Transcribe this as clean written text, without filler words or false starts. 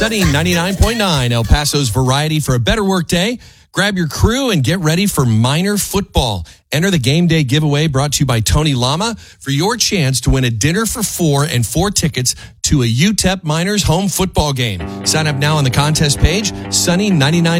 Sunny 99.9, El Paso's variety for a better work day. Grab your crew and get ready for Miner football. Enter the game day giveaway brought to you by Tony Lama for your chance to win a dinner for 4 and 4 tickets to a UTEP Miners home football game. Sign up now on the contest page, Sunny 99.